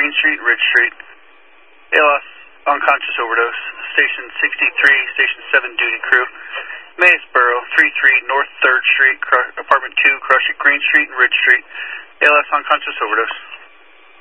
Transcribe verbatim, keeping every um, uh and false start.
Green Street, Ridge Street. A L S, unconscious overdose. Station sixty-three, Station seven duty crew. Maysboro, three three North third Street, Apartment two, Crush at Green Street and Ridge Street. A L S, unconscious overdose.